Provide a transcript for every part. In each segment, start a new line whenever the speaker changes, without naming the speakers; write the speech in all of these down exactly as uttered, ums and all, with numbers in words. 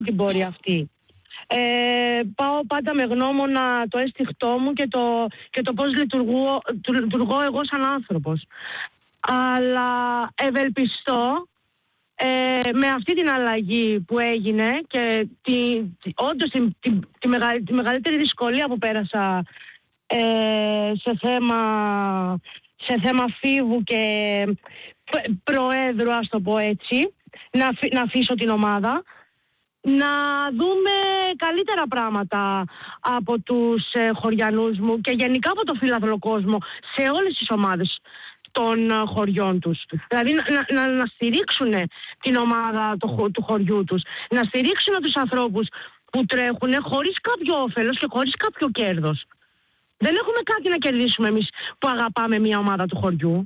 την πορεία αυτή. Ε, πάω πάντα με γνώμονα το αίσθηκτό μου και το, και το πώς λειτουργώ, λειτουργώ εγώ σαν άνθρωπος. Αλλά ευελπιστώ ε, με αυτή την αλλαγή που έγινε και τη, τη, όντως τη, τη, τη, μεγαλ, τη μεγαλύτερη δυσκολία που πέρασα ε, σε θέμα, σε θέμα φίβου και προέδρου, ας το πω έτσι, να, να αφήσω την ομάδα, να δούμε καλύτερα πράγματα από τους ε, χωριανούς μου και γενικά από το φιλάθλο κόσμο σε όλες τις ομάδες των ε, χωριών τους. Δηλαδή να, να, να στηρίξουν την ομάδα το, του χωριού τους, να στηρίξουν τους ανθρώπους που τρέχουν χωρίς κάποιο όφελος και χωρίς κάποιο κέρδος. Δεν έχουμε κάτι να κερδίσουμε εμείς που αγαπάμε μια ομάδα του χωριού.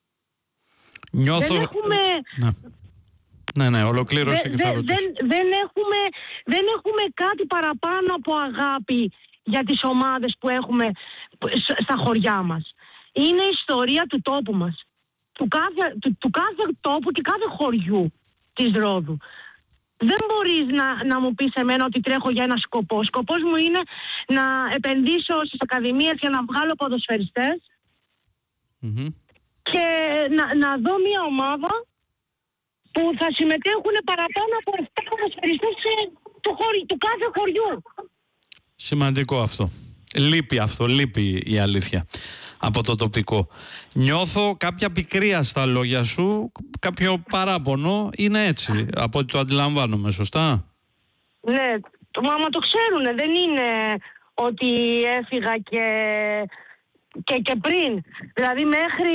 Νιώθω...
Δεν έχουμε...
Ναι. Ναι, ναι, ολοκλήρωσε
δε,
και θα
δε,
ρωτήσω.
Δεν, δεν, έχουμε, δεν έχουμε κάτι παραπάνω από αγάπη για τις ομάδες που έχουμε στα χωριά μας. Είναι η ιστορία του τόπου μας. Του κάθε, του, του κάθε τόπου και κάθε χωριού της Ρόδου. Δεν μπορείς να, να μου πεις εμένα ότι τρέχω για ένα σκοπό. Ο σκοπός μου είναι να επενδύσω στις ακαδημίες για να βγάλω ποδοσφαιριστές
mm-hmm.
και να, να δω μια ομάδα που θα συμμετέχουν παραπάνω από επτά ποδοσφαιριστές του, του κάθε χωριού.
Σημαντικό αυτό. Λείπει αυτό, λείπει η αλήθεια από το τοπικό. Νιώθω κάποια πικρία στα λόγια σου, κάποιο παράπονο, είναι έτσι, από ό,τι το αντιλαμβάνομαι, σωστά?
Ναι, μα το ξέρουνε, δεν είναι ότι έφυγα και, και, και πριν. Δηλαδή μέχρι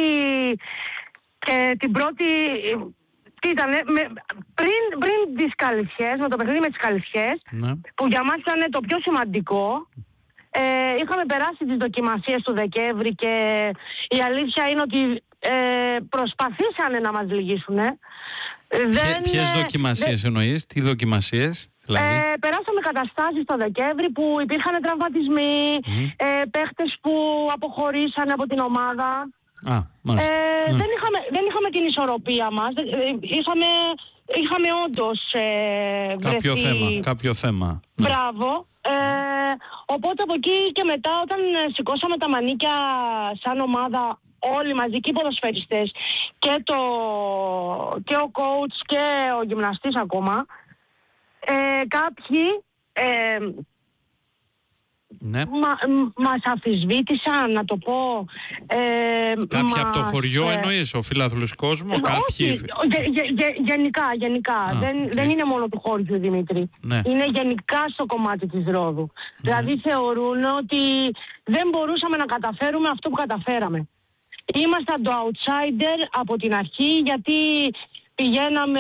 και την πρώτη... Τι ήτανε, με, πριν, πριν τις Καλυφιές, με το παιχνίδι με τις Καλυφιές,
ναι.
που για μας ήταν το πιο σημαντικό, ε, είχαμε περάσει τις δοκιμασίες του Δεκέμβρη και η αλήθεια είναι ότι ε, προσπαθήσανε να μας λυγίσουν. Ε.
Δεν, ποιες δοκιμασίες δεν, εννοείς, τι δοκιμασίες? Δηλαδή?
Ε, περάσαμε καταστάσεις το Δεκέμβρη που υπήρχαν τραυματισμοί, mm. ε, παίχτες που αποχωρήσανε από την ομάδα.
Α, μάλιστα.
Ε,
ναι.
δεν, είχαμε, δεν είχαμε την ισορροπία μας. Είχαμε, είχαμε όντως ε,
κάποιο
βρεθεί...
θέμα. Κάποιο θέμα.
Μπράβο. Ε, οπότε από εκεί και μετά, όταν σηκώσαμε τα μανίκια σαν ομάδα, όλοι μαζί και οι ποδοσφαιριστές και, το, και ο coach και ο γυμναστής ακόμα, ε, κάποιοι... Ε,
ναι.
Μα, μας αμφισβήτησαν, να το πω. Ε,
κάποιοι
μας,
από το χωριό ε, εννοείς, ο φιλάθλος κόσμο, ε, κάποιοι...
Όχι, γε, γε, γε, γενικά, γενικά.
Α,
δεν,
okay.
δεν είναι μόνο του χωριού, Δημήτρη.
Ναι.
Είναι γενικά στο κομμάτι της Ρόδου. Mm. Δηλαδή θεωρούν ότι δεν μπορούσαμε να καταφέρουμε αυτό που καταφέραμε. Ήμασταν το outsider από την αρχή, γιατί πηγαίναμε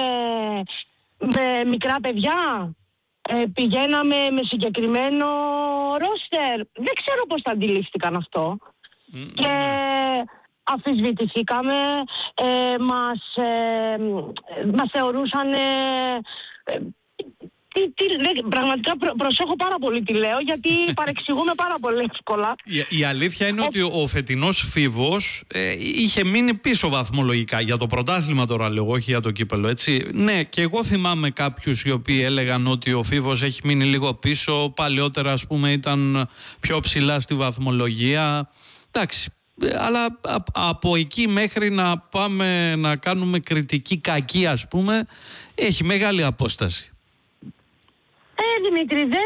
με μικρά παιδιά. Ε, πηγαίναμε με συγκεκριμένο ρόστερ. Δεν ξέρω πώς τα αντιλήφθηκαν αυτό. Mm-hmm. Και αμφισβητηθήκαμε. Ε, μας, ε, μας θεωρούσαν... Ε, τι, τι, δε, πραγματικά προ, προσέχω πάρα πολύ τι λέω, γιατί παρεξηγούμε πάρα πολύ εύκολα.
Η, η αλήθεια είναι ότι ο, ο φετινός Φίβος ε, είχε μείνει πίσω βαθμολογικά για το πρωτάθλημα, τώρα λέω, όχι για το κύπελο, έτσι. Ναι, και εγώ θυμάμαι κάποιους οι οποίοι έλεγαν ότι ο Φίβος έχει μείνει λίγο πίσω, παλιότερα ας πούμε ήταν πιο ψηλά στη βαθμολογία. Εντάξει, αλλά α, από εκεί μέχρι να πάμε να κάνουμε κριτική κακή, ας πούμε, έχει μεγάλη απόσταση.
Ε, Δημήτρη, δεν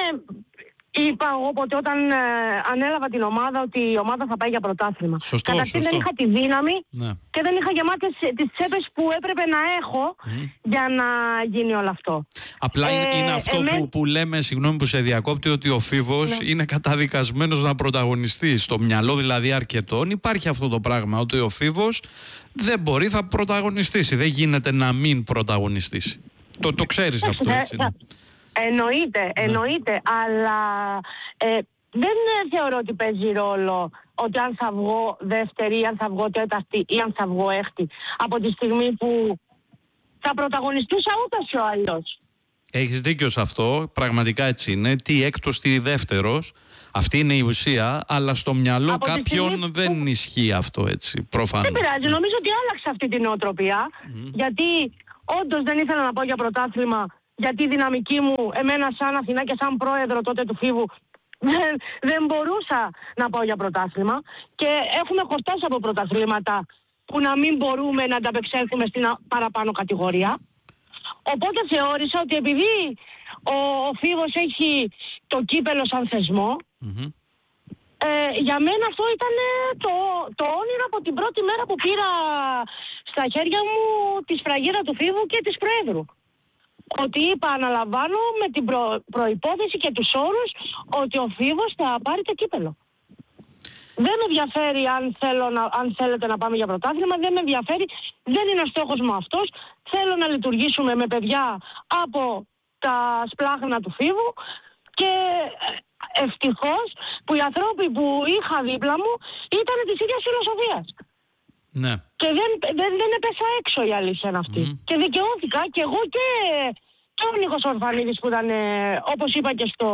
ε, είπα εγώ ποτέ όταν ε, ανέλαβα την ομάδα ότι η ομάδα θα πάει για πρωτάθλημα.
Σωστό,
Καταρχήν
σωστό.
δεν είχα τη δύναμη,
ναι.
και δεν είχα γεμάτες τις τσέπες που έπρεπε να έχω mm. για να γίνει όλο αυτό.
Απλά είναι,
ε,
είναι αυτό
εμέ...
που, που λέμε, συγγνώμη που σε διακόπτει, ότι ο Φίβος ναι. είναι καταδικασμένος να πρωταγωνιστεί. Στο μυαλό δηλαδή αρκετών υπάρχει αυτό το πράγμα, ότι ο Φίβος δεν μπορεί, θα πρωταγωνιστήσει. Δεν γίνεται να μην πρωταγωνιστήσει. Το, το ξέρεις
ε,
αυτό, έτσι.
Ε, Εννοείται, εννοείται, ναι. αλλά ε, δεν θεωρώ ότι παίζει ρόλο ότι αν θα βγω δεύτερη, αν θα βγω τέταρτη ή αν θα βγω έκτη, από τη στιγμή που θα πρωταγωνιστούσα ούτως ή αλλιώς.
Έχεις δίκιο σε αυτό, πραγματικά έτσι είναι. Τι έκτος, τι δεύτερος, αυτή είναι η ουσία, αλλά στο μυαλό από κάποιον που... δεν ισχύει αυτό, έτσι, προφανώς.
Δεν πειράζει, νομίζω ότι άλλαξε αυτή την νοοτροπία, mm. γιατί όντως δεν ήθελα να πάω για πρωτάθλημα γιατί η δυναμική μου, εμένα σαν Αθηνά και σαν πρόεδρο τότε του Φίβου, δεν, δεν μπορούσα να πάω για πρωτάθλημα. Και έχουμε χορτάσει από πρωταθλήματα που να μην μπορούμε να ανταπεξέλθουμε στην παραπάνω κατηγορία. Οπότε θεώρησα ότι επειδή ο, ο Φίβος έχει το κύπελο σαν θεσμό,
mm-hmm.
ε, για μένα αυτό ήταν το, το όνειρο από την πρώτη μέρα που πήρα στα χέρια μου τη σφραγίδα του Φίβου και της Προέδρου. Ότι είπα, αναλαμβάνω με την προ, προϋπόθεση και τους όρους ότι ο Φίβος θα πάρει το κύπελο. Δεν με ενδιαφέρει αν, θέλω να, αν θέλετε να πάμε για πρωτάθλημα, δεν με ενδιαφέρει, δεν είναι ο στόχος μου αυτός. Θέλω να λειτουργήσουμε με παιδιά από τα σπλάχνα του Φίβου και ευτυχώς που οι άνθρωποι που είχα δίπλα μου ήταν της ίδιας φιλοσοφίας.
Ναι.
Και δεν, δεν, δεν έπεσα έξω, η αλήθεια είναι αυτή. Mm. Και δικαιώθηκα και εγώ και, και ο Νίκος Ορφανίδης που ήταν, όπως είπα και στο,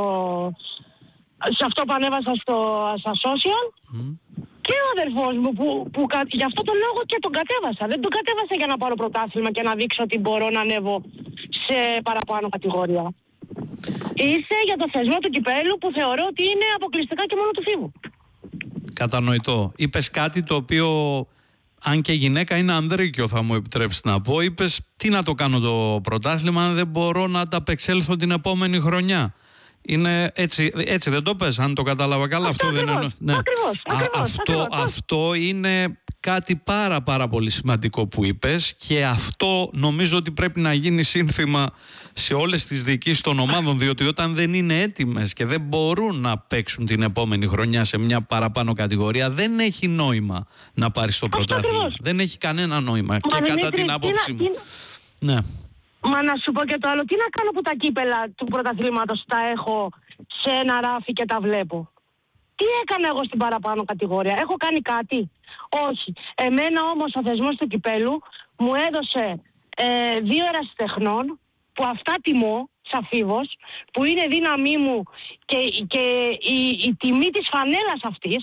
σε αυτό που ανέβασα στο, στα social,
mm.
και ο αδερφός μου που, που, που γι' αυτό τον λόγο και τον κατέβασα. Δεν τον κατέβασα για να πάρω πρωτάθλημα και να δείξω ότι μπορώ να ανέβω σε παραπάνω κατηγορία. Ήρθε για το θεσμό του κυπέλου που θεωρώ ότι είναι αποκλειστικά και μόνο του Φίβου.
Κατανοητό. Είπες κάτι το οποίο, αν και γυναίκα, είναι ανδρίκιο, θα μου επιτρέψεις να πω. Είπες, τι να το κάνω το πρωτάθλημα αν δεν μπορώ να ανταπεξέλθω την επόμενη χρονιά. Είναι έτσι, έτσι δεν το πες, αν το κατάλαβα καλά?
Αυτό,
αυτό
ακριβώς,
δεν είναι. Ναι.
Ακριβώς, ακριβώς,
Α, αυτό,
ακριβώς.
αυτό είναι κάτι πάρα πάρα πολύ σημαντικό που είπες και αυτό νομίζω ότι πρέπει να γίνει σύνθημα σε όλες τις διοικήσεις των ομάδων, διότι όταν δεν είναι έτοιμες και δεν μπορούν να παίξουν την επόμενη χρονιά σε μια παραπάνω κατηγορία, δεν έχει νόημα να πάρεις το πρωτάθλημα. Δεν έχει κανένα νόημα. Μα και κατά την άποψή μου. Ναι.
Μα να σου πω και το άλλο, τι να κάνω που τα κύπελα του πρωταθλήματος τα έχω σε ένα ράφι και τα βλέπω? Τι έκανα εγώ στην παραπάνω κατηγορία? Έχω κάνει κάτι? Όχι. Εμένα όμως ο θεσμός του κυπέλου μου έδωσε ε, δύο ερασιτεχνών που αυτά τιμώ σαν Φίβος, που είναι δύναμή μου και, και η, η τιμή της φανέλας αυτής,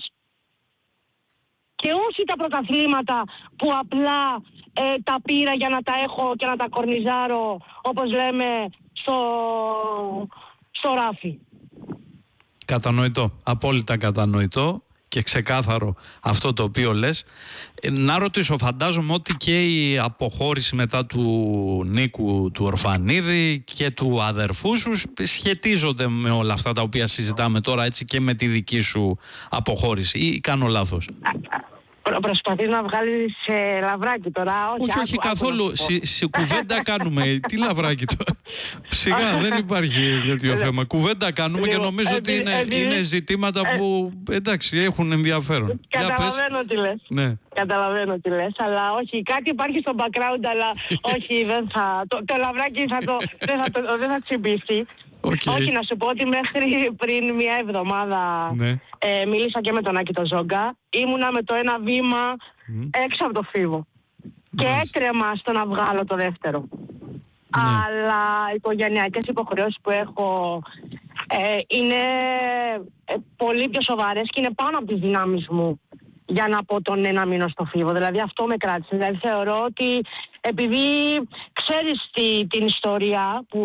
και όχι τα πρωταθλήματα που απλά ε, τα πήρα για να τα έχω και να τα κορνιζάρω, όπως λέμε, στο, στο ράφι.
Κατανοητό, απόλυτα κατανοητό και ξεκάθαρο αυτό το οποίο λες. Να ρωτήσω, φαντάζομαι ότι και η αποχώρηση μετά του Νίκου του Ορφανίδη και του αδερφού σου σχετίζονται με όλα αυτά τα οποία συζητάμε τώρα, έτσι, και με τη δική σου αποχώρηση, ή κάνω λάθος?
Προ, προσπαθείς να βγάλεις ε, λαβράκι τώρα? Όχι,
όχι,
άκου,
όχι
άκου,
καθόλου. Σε σι, κουβέντα κάνουμε. Τι λαβράκι τώρα? Σιγά, δεν υπάρχει τέτοιο θέμα. Κουβέντα κάνουμε και νομίζω ότι είναι, είναι ζητήματα που, εντάξει, έχουν ενδιαφέρον.
Καταλαβαίνω τι λες.
Ναι.
Καταλαβαίνω τι λες, αλλά όχι, κάτι υπάρχει στο background, αλλά όχι, δεν θα, το, το λαβράκι θα το, δεν θα, το, δεν θα τσιμπήσει. Okay. Όχι, να σου πω ότι μέχρι πριν μια εβδομάδα
ναι.
ε, μίλησα και με τον Άκη τον Ζόγκα. Ήμουνα με το ένα βήμα mm. έξω από το Φίβο. Mm. Και έτρεμα στο να βγάλω το δεύτερο. Mm. Αλλά οι οικογενειακές υποχρεώσεις που έχω ε, είναι ε, πολύ πιο σοβαρές και είναι πάνω από τις δυνάμεις μου για να πω τον ένα μήνο στο Φίβο. Δηλαδή αυτό με κράτησε. Δηλαδή θεωρώ ότι επειδή ξέρεις τη, την ιστορία που...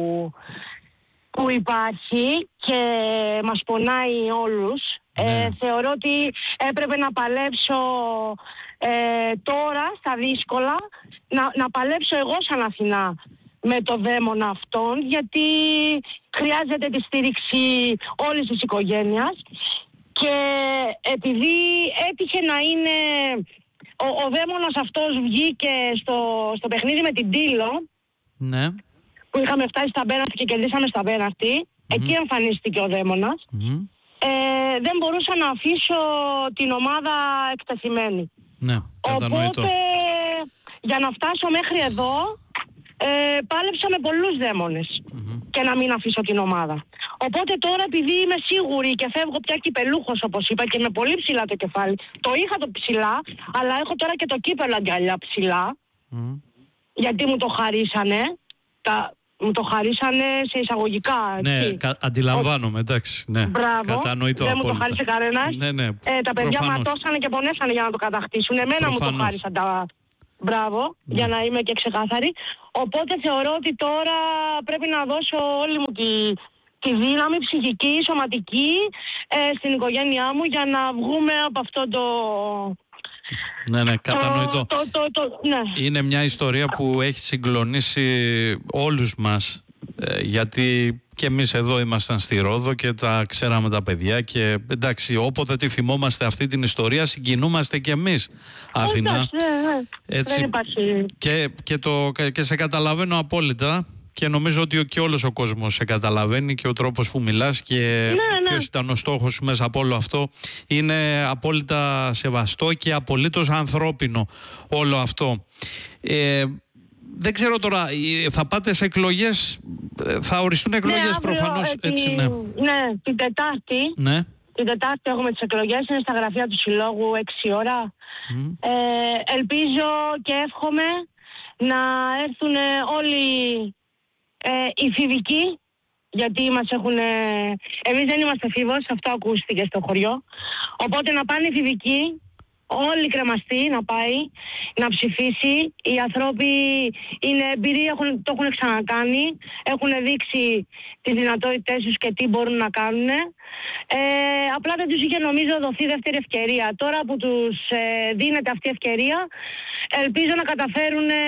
που υπάρχει και μας πονάει όλους, ναι. ε, θεωρώ ότι έπρεπε να παλέψω ε, τώρα στα δύσκολα, να, να παλέψω εγώ σαν Αθηνά με το δαίμονα αυτόν, γιατί χρειάζεται τη στήριξη όλης της οικογένειας και επειδή έτυχε να είναι ο, ο δαίμονας αυτός βγήκε στο, στο παιχνίδι με την Τήλο,
ναι.
που είχαμε φτάσει στα πέναλτι και κερδίσαμε στα πέναλτι, mm-hmm. εκεί εμφανίστηκε ο δαίμονας. Mm-hmm. Ε, δεν μπορούσα να αφήσω την ομάδα εκτεθειμένη.
Ναι, κατανοητό.
Οπότε, για να φτάσω μέχρι εδώ, ε, πάλεψα με πολλούς δαίμονες mm-hmm. και να μην αφήσω την ομάδα. Οπότε τώρα, επειδή είμαι σίγουρη και φεύγω πια κυπελούχος, όπως είπα, και με πολύ ψηλά το κεφάλι, το είχα το ψηλά, αλλά έχω τώρα και το κύπελο αγκαλιά ψηλά, mm-hmm. γιατί μου το χαρίσανε. Τα, μου το χαρίσανε σε εισαγωγικά.
Ναι, κα, αντιλαμβάνομαι, εντάξει. Ναι.
Μπράβο.
Κατανοητό.
Δεν
απόλυτα.
μου το χάρισε κανένας.
Ναι, ναι.
Ε, τα παιδιά
προφανώς.
ματώσανε και πονέσανε για να το κατακτήσουν. Εμένα προφανώς. Μου το χάρισαν τα, Μπράβο, mm. για να είμαι και ξεκάθαρη. Οπότε θεωρώ ότι τώρα πρέπει να δώσω όλη μου τη, τη δύναμη ψυχική, σωματική ε, στην οικογένειά μου για να βγούμε από αυτό το...
Ναι, ναι, κατανοητό.
Το, το, το, το, ναι.
Είναι μια ιστορία που έχει συγκλονίσει όλους μας, ε, γιατί και εμείς εδώ ήμασταν στη Ρόδο και τα ξέραμε τα παιδιά και εντάξει, όποτε τη θυμόμαστε αυτή την ιστορία συγκινούμαστε και εμείς, Αθηνά.
Ναι, ναι. Έτσι, δεν υπάρχει.
Και, και, το, και σε καταλαβαίνω απόλυτα. Και νομίζω ότι και όλος ο κόσμος σε καταλαβαίνει και ο τρόπος που μιλάς και ναι, ναι. ποιος ήταν ο στόχος σου μέσα από όλο αυτό. Είναι απόλυτα σεβαστό και απολύτως ανθρώπινο όλο αυτό. Ε, δεν ξέρω τώρα, θα πάτε σε εκλογές, θα οριστούν εκλογές ναι, προφανώς.
Ε,
έτσι,
τη,
ναι.
ναι, την Τετάρτη.
Ναι.
Την Τετάρτη έχουμε τις εκλογές, είναι στα γραφεία του Συλλόγου έξι ώρα. Mm. Ε, ελπίζω και εύχομαι να έρθουν όλοι ε, οι φηβικοί, γιατί μας έχουν... Εμείς δεν είμαστε φίβος, αυτό ακούστηκε στο χωριό. Οπότε να πάνε οι φηβικοί, όλοι κρεμαστοί να πάει, να ψηφίσει. Οι άνθρωποι είναι εμπειροί, έχουν, το έχουν ξανακάνει, έχουν δείξει τις δυνατότητές τους και τι μπορούν να κάνουν. Ε, απλά δεν τους είχε νομίζω δοθεί δεύτερη ευκαιρία. Τώρα που τους ε, δίνεται αυτή η ευκαιρία, ελπίζω να καταφέρουν ε,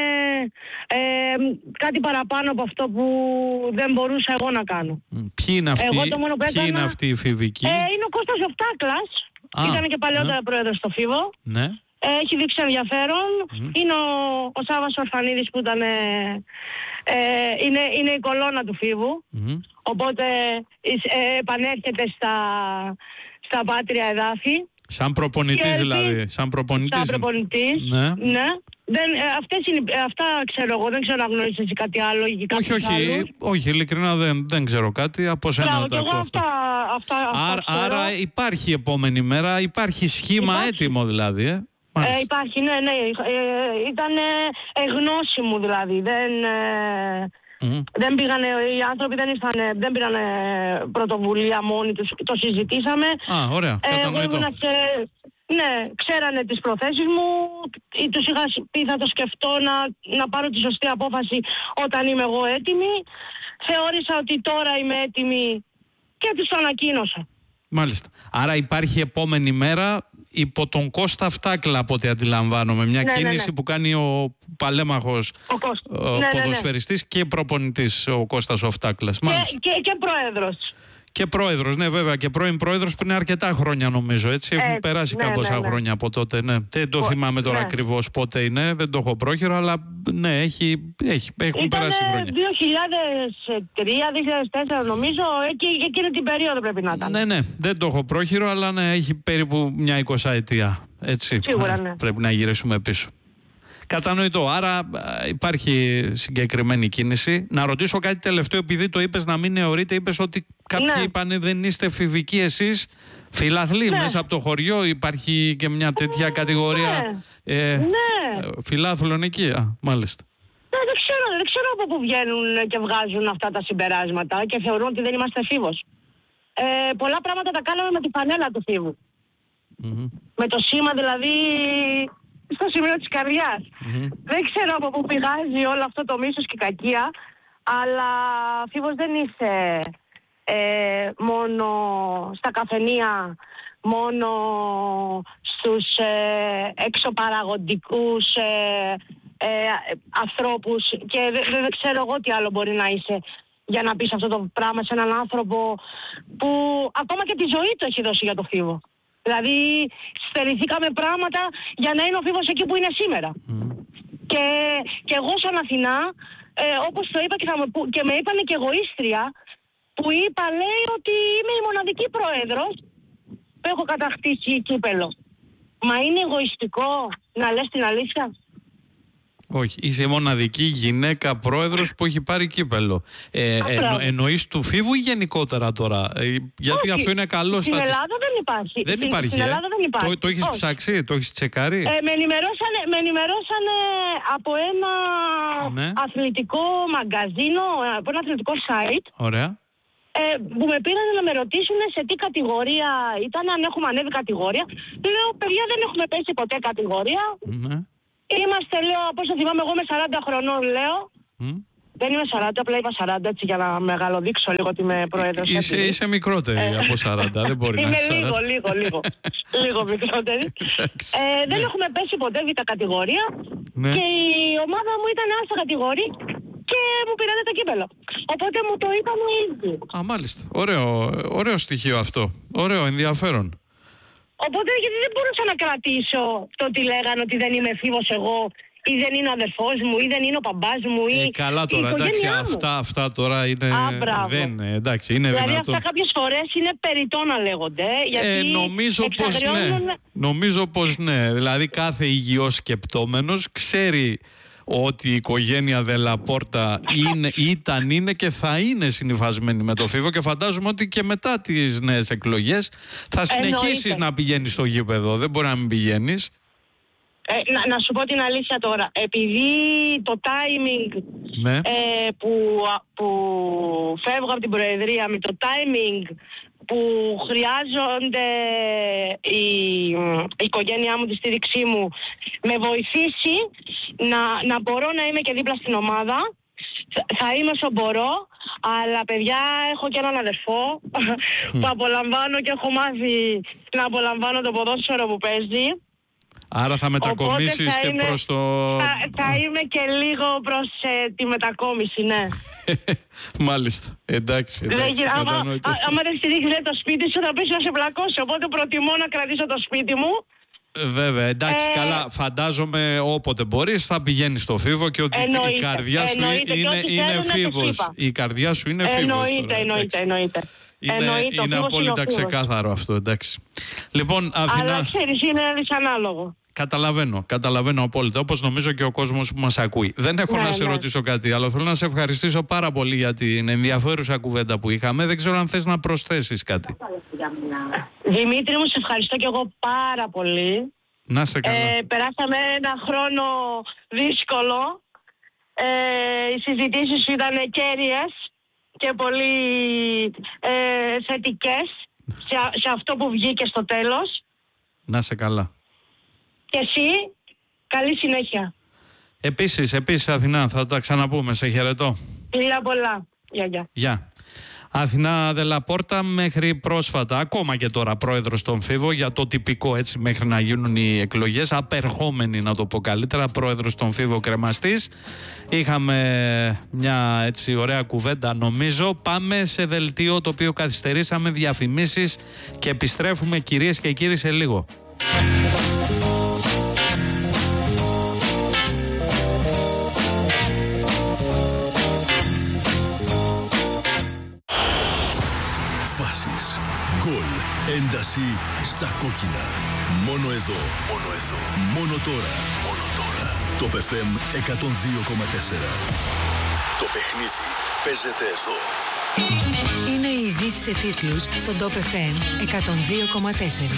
ε, κάτι παραπάνω από αυτό που δεν μπορούσα εγώ να κάνω.
Ποιοι είναι αυτοί,
εγώ το μόνο που έκανα,
ποιοι είναι αυτοί οι φηβικοί?
Ε, είναι ο Κώστας Οφτάκλας. Ήταν και παλαιότερα ναι. πρόεδρος στο Φίβο.
Ναι.
Έχει δείξει ενδιαφέρον. Mm. Είναι ο, ο Σάββας Ορφανίδης που ήταν... Ε, ε, είναι, είναι η κολόνα του Φίβου. Mm. Οπότε ε, επανέρχεται στα, στα πάτρια εδάφη.
Σαν προπονητής δηλαδή. Σαν προπονητής.
Σαν προπονητής, ναι. ναι. Δεν, ε, αυτές είναι, αυτά ξέρω εγώ, δεν ξέρω αν γνωρίζεις εσύ κάτι άλλο ή
όχι, όχι, άλλους. όχι, ειλικρινά δεν, δεν ξέρω κάτι, από σένα
Μπράβο,
τα ακούω
αυτά. Αυτά, αυτά,
άρα,
αυτά
άρα υπάρχει επόμενη μέρα, υπάρχει σχήμα υπάρχει. έτοιμο δηλαδή, ε.
Ε, υπάρχει, ναι, ναι, ε, ήταν ε, γνώση μου δηλαδή, δεν... Ε, Mm. Δεν πήγανε, οι άνθρωποι δεν, ήρθαν, δεν πήραν πρωτοβουλία μόνοι τους, το συζητήσαμε.
Α, ωραία, κατανοητό.
Ε, σε, ναι, ξέρανε τις προθέσεις μου, τους είχα πει θα το σκεφτώ να, να πάρω τη σωστή απόφαση όταν είμαι εγώ έτοιμη. Θεώρησα ότι τώρα είμαι έτοιμη και τους το ανακοίνωσα.
Μάλιστα. Άρα υπάρχει επόμενη μέρα υπό τον Κώστα Φτάκλα, από ό,τι αντιλαμβάνομαι. Μια ναι, κίνηση ναι, ναι. που κάνει ο παλέμαχος ο, ο ναι, ποδοσφαιριστής ναι, ναι. και προπονητής ο Κώστας ο Φτάκλας.
Και, και, και πρόεδρος.
Και πρόεδρος, ναι, βέβαια. Και πρώην πρόεδρος πριν αρκετά χρόνια, νομίζω. Έτσι. Έχουν ε, περάσει ναι, κάμποσα ναι, ναι. χρόνια από τότε. Ναι. Δεν το θυμάμαι τώρα ναι. ακριβώς πότε είναι, δεν το έχω πρόχειρο, αλλά ναι, έχει, έχει, έχουν
Ήτανε
περάσει χρόνια.
δύο χιλιάδες τρία δύο χιλιάδες τέσσερα νομίζω, εκεί, εκείνη την περίοδο πρέπει να ήταν.
Ναι, ναι, δεν το έχω πρόχειρο, αλλά ναι, έχει περίπου μια εικοσαετία. Έτσι.
Σίγουρα, ναι.
Πρέπει να γυρίσουμε πίσω. Κατανοητό. Άρα υπάρχει συγκεκριμένη κίνηση. Να ρωτήσω κάτι τελευταίο, επειδή το είπες να μην αιωρείτε. Είπες ότι κάποιοι ναι. είπαν δεν είστε φηβικοί εσείς. Φιλαθλοί ναι. μέσα από το χωριό. Υπάρχει και μια τέτοια κατηγορία
ναι.
Ε,
ναι.
φιλάθλων εκεί. Α, μάλιστα.
Ναι, δεν ξέρω, δεν ξέρω από πού βγαίνουν και βγάζουν αυτά τα συμπεράσματα και θεωρούν ότι δεν είμαστε Φίβος. Ε, πολλά πράγματα τα κάναμε με τη φανέλα του Φίβου. Mm-hmm. Με το σήμα δηλαδή... στο σημείο της καρδιάς. Mm-hmm. Δεν ξέρω από πού πηγάζει όλο αυτό το μίσος και κακία, αλλά Φίβος δεν είσαι ε, μόνο στα καφενεία, μόνο στους ε, εξωπαραγωγικούς ε, ε, ανθρώπους και δεν, δεν ξέρω εγώ τι άλλο μπορεί να είσαι για να πεις αυτό το πράγμα σε έναν άνθρωπο που ακόμα και τη ζωή του έχει δώσει για το Φίβο. Δηλαδή στερηθήκαμε πράγματα για να είναι ο Φίβος εκεί που είναι σήμερα. Mm. Και, και εγώ σαν Αθηνά, ε, όπως το είπα και, θα με, και με είπανε και εγωίστρια, που είπα λέει ότι είμαι η μοναδική πρόεδρος που έχω κατακτήσει κύπελο. Μα είναι εγωιστικό να λες την αλήθεια?
Όχι, είσαι μοναδική γυναίκα πρόεδρος που έχει πάρει κύπελο. Ε, εννο, εννοείς του Φίβου ή γενικότερα τώρα? Ε, γιατί όχι, αυτό είναι καλό.
Στην
στατισ...
Ελλάδα δεν υπάρχει.
Δεν
στην,
υπάρχει.
Στην
ε?
Ελλάδα δεν υπάρχει.
Το, το έχεις ψάξει, το έχεις τσεκάρει?
Ε, με, ενημερώσανε, με ενημερώσανε από ένα ναι. αθλητικό μαγκαζίνο, από ένα αθλητικό site.
Ωραία.
Ε, που με πήραν να με ρωτήσουν σε τι κατηγορία ήταν, αν έχουμε ανέβει κατηγορία. Λέω, παιδιά, δεν έχουμε πέσει ποτέ κατηγορία.
Ναι.
Είμαστε, λέω, από όσο θυμάμαι, εγώ είμαι σαράντα χρονών, λέω. Mm. Δεν είμαι σαράντα, απλά είπα σαράντα, έτσι για να μεγαλοδείξω λίγο ότι είμαι πρόεδρος.
Είσαι, είσαι μικρότερη ε, από σαράντα, δεν μπορεί να είσαι.
Είμαι λίγο, λίγο, λίγο, λίγο μικρότερη. ε, δεν ναι. έχουμε πέσει ποτέ β' κατηγορία ναι. και η ομάδα μου ήταν άλφα κατηγορία και μου πήρανε το κύπελο. Οπότε μου το είπαν οι ίδιοι.
Α, μάλιστα. Ωραίο, ωραίο στοιχείο αυτό. Ωραίο, ενδιαφέρον.
Οπότε γιατί δεν μπορούσα να κρατήσω το ότι λέγανε ότι δεν είμαι εφήβος εγώ ή δεν είναι ο αδερφός μου ή δεν είναι ο παμπάς μου ή
ε, καλά τώρα,
η
εντάξει, αυτά, αυτά τώρα είναι...
Α,
δεν, εντάξει, είναι
δηλαδή
δυνατόν.
αυτά κάποιες φορές είναι περιττό να λέγονται, γιατί
ε, νομίζω πως ναι. Νομίζω πως ναι. Δηλαδή κάθε υγιός σκεπτόμενος ξέρει ότι η οικογένεια Δελαπόρτα είναι, ήταν, είναι και θα είναι συνυφασμένη με το Φίβο και φαντάζομαι ότι και μετά τις νέες εκλογές θα συνεχίσεις Εννοείται. να πηγαίνεις στο γήπεδο. Δεν μπορεί να μην πηγαίνεις.
Ε, να, να σου πω την αλήθεια τώρα. Επειδή το timing
ναι.
ε, που, που φεύγω από την Προεδρία με το timing που χρειάζονται η, η οικογένειά μου, τη στήριξή μου, με βοηθήσει να, να μπορώ να είμαι και δίπλα στην ομάδα. Θα είμαι όσο μπορώ, αλλά παιδιά έχω και έναν αδερφό που απολαμβάνω και έχω μάθει να απολαμβάνω το ποδόσφαιρο που παίζει.
Άρα θα μετακομίσεις και είμαι, προς το...
Θα, θα είμαι και λίγο προς ε, τη μετακόμιση, ναι.
Μάλιστα. Εντάξει, εντάξει.
Άμα, άμα δεν στηρίξεις το σπίτι σου θα πεις να σε πλακώσει, οπότε προτιμώ να κρατήσω το σπίτι μου.
Βέβαια, εντάξει, ε, καλά. Φαντάζομαι όποτε μπορείς θα πηγαίνεις στο Φίβο και ότι
εννοείται,
η καρδιά σου
εννοείται,
είναι, είναι Φίβος. Η καρδιά σου είναι Φίβος.
Εννοείται, εννοείται, εννοείται.
Είναι,
εννοείται,
είναι απόλυτα ξεκάθαρο αυτό, εντάξει. Λοιπόν, Αθηνά...
Αλλά ξέρεις, είναι δυσανάλογο.
Καταλαβαίνω, καταλαβαίνω απόλυτα. Όπως νομίζω και ο κόσμος που μας ακούει. Δεν έχω ναι, να σε ναι. ρωτήσω κάτι άλλο. Θέλω να σε ευχαριστήσω πάρα πολύ για την ενδιαφέρουσα κουβέντα που είχαμε. Δεν ξέρω αν θες να προσθέσεις κάτι.
Δημήτρη μου, σε ευχαριστώ και εγώ πάρα πολύ.
Να σε καλά.
Ε, περάσαμε ένα χρόνο δύσκολο. Ε, οι συζητήσεις σου ήταν κέρυες και πολύ ε, θετικές σε, σε αυτό που βγήκε στο τέλος.
Να σε καλά.
Και εσύ, καλή συνέχεια.
Επίσης, επίσης Αθηνά, θα τα ξαναπούμε. Σε χαιρετώ.
Φιλιά πολλά. Γεια, γεια.
Γεια. Αθηνά Δελαπόρτα μέχρι πρόσφατα, ακόμα και τώρα πρόεδρος στον Φίβο, για το τυπικό έτσι μέχρι να γίνουν οι εκλογές, απερχόμενη να το πω καλύτερα, πρόεδρος στον Φίβο κρεμαστής. Είχαμε μια έτσι ωραία κουβέντα νομίζω. Πάμε σε δελτίο το οποίο καθυστερήσαμε, διαφημίσεις και επιστρέφουμε κυρίες και κύριοι σε λίγο.
Φάσεις, γκολ, ένταση στα κόκκινα. Μόνο εδώ, μόνο εδώ, μόνο τώρα, μόνο τώρα. Το εφ εμ εκατόν δύο κόμμα τέσσερα. Το παιχνίδι παίζεται εδώ.
Είναι οι ειδήσεις σε τίτλους στον Top εφ εμ εκατόν δύο κόμμα τέσσερα.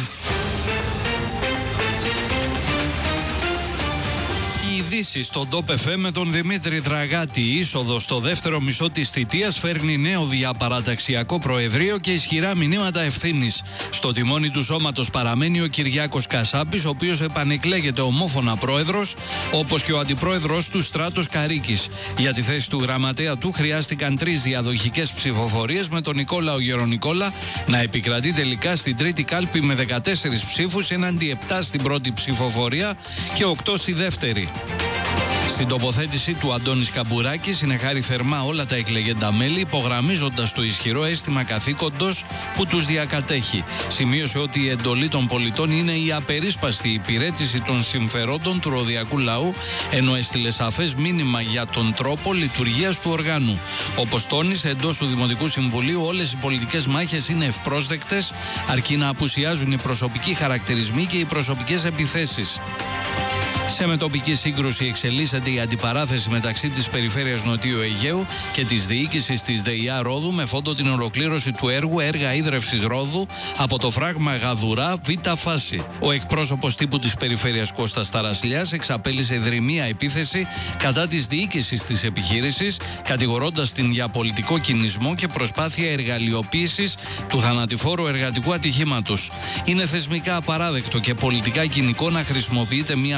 Ειδήσεις στον Top εφ εμ με τον Δημήτρη Δραγάτη. Η είσοδος στο δεύτερο μισό της θητείας φέρνει νέο διαπαραταξιακό προεδρείο και ισχυρά μηνύματα ευθύνης. Στο τιμόνι του σώματος παραμένει ο Κυριάκος Κασάπης, ο οποίος επανεκλέγεται ομόφωνα πρόεδρος, όπως και ο αντιπρόεδρος του Στράτος Καρίκης. Για τη θέση του γραμματέα του χρειάστηκαν τρεις διαδοχικές ψηφοφορίες, με τον Νικόλαο Γερονικόλα να επικρατεί τελικά στην τρίτη κάλπη με δεκατέσσερις ψήφους έναντι επτά στην πρώτη ψηφοφορία και οκτώ στη δεύτερη. Στην τοποθέτησή του, Αντώνης Καμπουράκης συνεχάρει θερμά όλα τα εκλεγέντα μέλη, υπογραμμίζοντας το ισχυρό αίσθημα καθήκοντος που τους διακατέχει. Σημείωσε ότι η εντολή των πολιτών είναι η απερίσπαστη υπηρέτηση των συμφερόντων του ροδιακού λαού, ενώ έστειλε σαφές μήνυμα για τον τρόπο λειτουργίας του οργάνου. Όπως τόνισε, εντός του Δημοτικού Συμβουλίου όλες οι πολιτικές μάχες είναι ευπρόσδεκτες, αρκεί να απουσιάζουν οι προσωπικοί χαρακτηρισμοί και οι προσωπικές επιθέσεις. Σε μετοπική σύγκρουση εξελίσσεται η αντιπαράθεση μεταξύ της Περιφέρειας Νοτιού Αιγαίου και της διοίκησης της ΔΕΙΑ Ρόδου, με φόντο την ολοκλήρωση του έργου Έργα Ίδρευσης Ρόδου από το φράγμα Γαδουρά Β' φάση. Ο εκπρόσωπος τύπου της Περιφέρειας Κώστας Ταρασιλιάς εξαπέλυσε δρυμία επίθεση κατά της διοίκησης της επιχείρησης, κατηγορώντας την για πολιτικό κινησμό και προσπάθεια εργαλειοποίησης του θανατηφόρου εργατικού ατυχήματος. Είναι θεσμικά απαράδεκτο και πολιτικά κοινικό να χρησιμοποιείται μια ανθρώπινη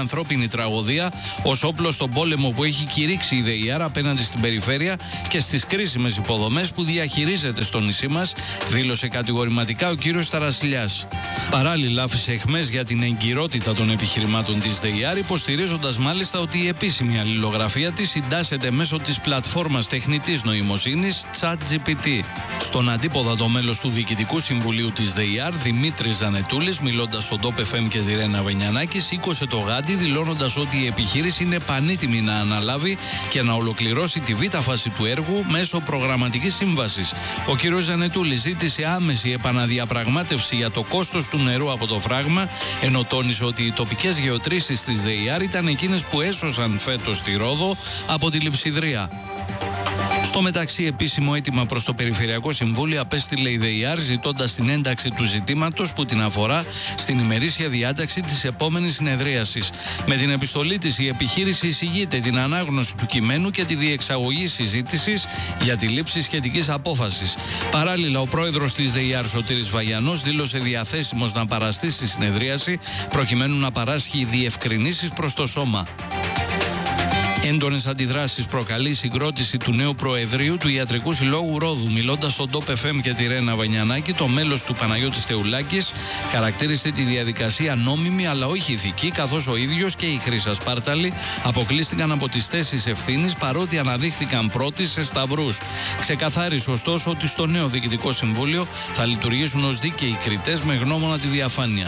επικείμενη τραγωδία ως όπλο στον πόλεμο που έχει κηρύξει η ΔΕΙΑΡ απέναντι στην περιφέρεια και στις κρίσιμες υποδομές που διαχειρίζεται στο νησί μας, δήλωσε κατηγορηματικά ο κύριος Ταρασιλιάς. Παράλληλα, άφησε εχμές για την εγκυρότητα των επιχειρημάτων της ΔΕΙΑΡ, υποστηρίζοντας μάλιστα ότι η επίσημη αλληλογραφία της συντάσσεται μέσω της πλατφόρμας τεχνητής νοημοσύνης ChatGPT. Στον αντίποδα, το μέλος του Διοικητικού Συμβουλίου της ΔΕΙΑΡ, Δημήτρης Ζανετούλης, μιλώντας στον Top εφ εμ και τη Ρένα Βενιανάκη, σήκωσε το γάντι, δηλώνοντας ότι η επιχείρηση είναι πανέτοιμη να αναλάβει και να ολοκληρώσει τη β' φάση του έργου μέσω προγραμματικής σύμβασης. Ο κ. Ζανετούλης ζήτησε άμεση επαναδιαπραγμάτευση για το κόστος του νερού από το φράγμα, ενώ τόνισε ότι οι τοπικές γεωτρήσεις της ΔΕΙΑΡ ήταν εκείνες που έσωσαν φέτος τη Ρόδο από τη λειψιδρία. Στο μεταξύ, επίσημο αίτημα προς το Περιφερειακό Συμβούλιο απέστειλε η ΔΕΙΑΡ, ζητώντας την ένταξη του ζητήματος που την αφορά στην ημερήσια διάταξη της επόμενης συνεδρίασης. Με την επιστολή της, η επιχείρηση εισηγείται την ανάγνωση του κειμένου και τη διεξαγωγή συζήτησης για τη λήψη σχετικής απόφασης. Παράλληλα, ο πρόεδρος της ΔΕΙΑΡ, Σωτήρης Βαγιανός, δήλωσε διαθέσιμος να παραστεί στη συνεδρίαση προκειμένου να παράσχει διευκρινήσεις προς το σώμα. Έντονες αντιδράσεις προκαλεί η συγκρότηση του νέου Προεδρείου του Ιατρικού Συλλόγου Ρόδου. Μιλώντας στον Top εφ εμ και τη Ρένα Βενιανάκη, το μέλος του Παναγιώτης Θεουλάκης χαρακτήρισε τη διαδικασία νόμιμη αλλά όχι ηθική, καθώς ο ίδιος και η Χρύσα Σπάρταλη αποκλείστηκαν από τις θέσεις ευθύνης παρότι αναδείχθηκαν πρώτοι σε σταυρούς. Ξεκαθάρισε ωστόσο ότι στο νέο Διοικητικό Συμβούλιο θα λειτουργήσουν ως δίκαιοι κριτές με γνώμονα τη διαφάνεια.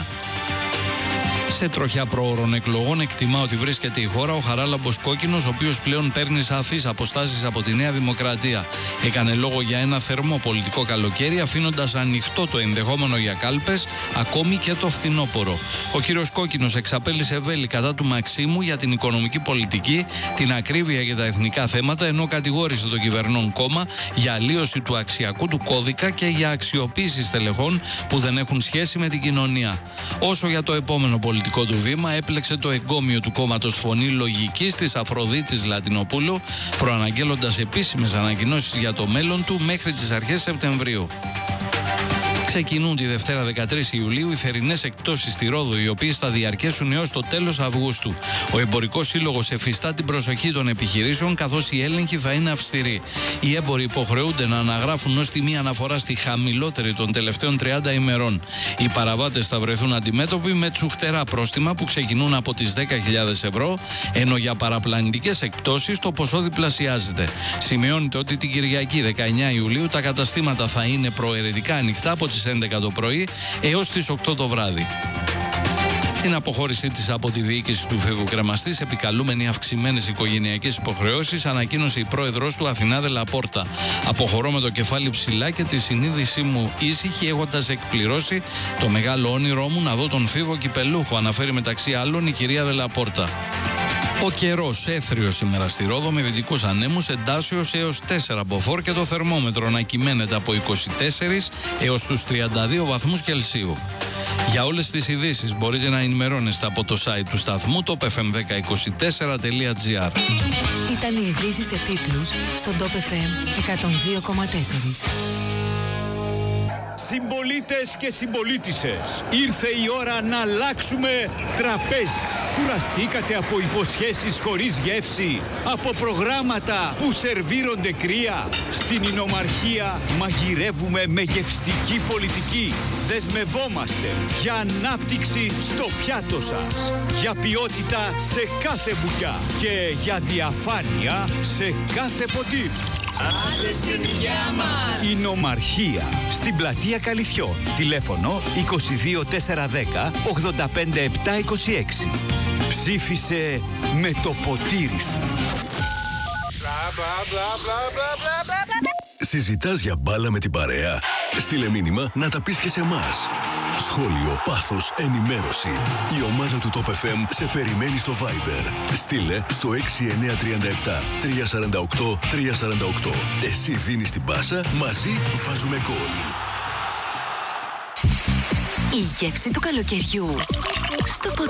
Σε τροχιά προώρων εκλογών εκτιμά ότι βρίσκεται η χώρα ο Χαράλαμπος Κόκκινος, ο οποίος πλέον παίρνει σαφείς αποστάσεις από τη Νέα Δημοκρατία. Έκανε λόγο για ένα θερμό πολιτικό καλοκαίρι, αφήνοντας ανοιχτό το ενδεχόμενο για κάλπες ακόμη και το φθινόπωρο. Ο κύριος Κόκκινος εξαπέλυσε βέλη κατά του Μαξίμου για την οικονομική πολιτική, την ακρίβεια για τα εθνικά θέματα, ενώ κατηγόρησε το κυβερνών κόμμα για αλλίωση του αξιακού του κώδικα και για αξιοποίηση στελεχών που δεν έχουν σχέση με την κοινωνία. Όσο για το επόμενο πολιτικό του βήμα, έπλεξε το εγκόμιο του κόμματος Φωνή Λογικής της Αφροδίτης Λατινοπούλου, προαναγγέλλοντας επίσημες ανακοινώσεις για το μέλλον του μέχρι τις αρχές Σεπτεμβρίου. Ξεκινούν τη Δευτέρα δεκατρείς Ιουλίου οι θερινές εκπτώσεις στη Ρόδο, οι οποίες θα διαρκέσουν έως το τέλος Αυγούστου. Ο Εμπορικός Σύλλογος εφιστά την προσοχή των επιχειρήσεων, καθώς οι έλεγχοι θα είναι αυστηροί. Οι έμποροι υποχρεούνται να αναγράφουν ως τιμή αναφορά στη χαμηλότερη των τελευταίων τριάντα ημερών. Οι παραβάτες θα βρεθούν αντιμέτωποι με τσουχτερά πρόστιμα που ξεκινούν από τις δέκα χιλιάδες ευρώ, ενώ για παραπλανητικές εκπτώσεις το ποσό διπλασιάζεται. Σημειώνεται ότι την Κυριακή δεκαεννέα Ιουλίου τα καταστήματα θα είναι προαιρετικά ανοιχτά από τις έντεκα το πρωί έως τις οκτώ το βράδυ. Την αποχώρησή της από τη διοίκηση του φεύγου κρεμαστής, επικαλούμενη αυξημένες οικογενειακές υποχρεώσεις, ανακοίνωσε η πρόεδρος του Αθηνά Λαπόρτα. Αποχωρώ με το κεφάλι ψηλά και τη συνείδησή μου ήσυχη, έχοντας εκπληρώσει το μεγάλο όνειρό μου να δω τον Φίβο Κυπελούχο, αναφέρει μεταξύ άλλων η κυρία Δελαπόρτα. Ο καιρός έθριος σήμερα στη Ρόδο με δυτικούς ανέμους εντάσσεως έως τέσσερα μποφόρ και το θερμόμετρο να κυμαίνεται από είκοσι τέσσερα έως τους τριάντα δύο βαθμούς Κελσίου. Για όλες τις ειδήσεις μπορείτε να ενημερώνεστε από το site του σταθμού top f m ένα μηδέν δύο τέσσερα τελεία gr.
Ήταν οι ειδήσεις σε τίτλους στον Top εφ εμ εκατόν δύο κόμμα τέσσερα.
Συμπολίτες και συμπολίτισσες, ήρθε η ώρα να αλλάξουμε τραπέζι. Κουραστήκατε από υποσχέσεις χωρίς γεύση, από προγράμματα που σερβίρονται κρύα. Στην Ινομαρχία μαγειρεύουμε με γευστική πολιτική. Δεσμευόμαστε για ανάπτυξη στο πιάτο σας, για ποιότητα σε κάθε μπουκιά και για διαφάνεια σε κάθε ποτήρι.
Άντε στην υγειά μας!
Ινομαρχία, στην πλατεία Καλυθιών. Τηλέφωνο είκοσι δύο τετρακόσια δέκα ογδόντα πέντε επτακόσια είκοσι έξι. Ψήφισε με το ποτήρι σου.
Συζητάς για μπάλα με την παρέα? Στείλε μήνυμα να τα πεις και σε εμάς. Σχόλιο, πάθος, ενημέρωση. Η ομάδα του Top εφ εμ σε περιμένει στο Viber. Στείλε στο έξι εννιά τρία επτά τρία τέσσερα οκτώ τρία τέσσερα οκτώ. Εσύ δίνεις την πάσα, μαζί βάζουμε γκολ.
Η γεύση του καλοκαιριού στο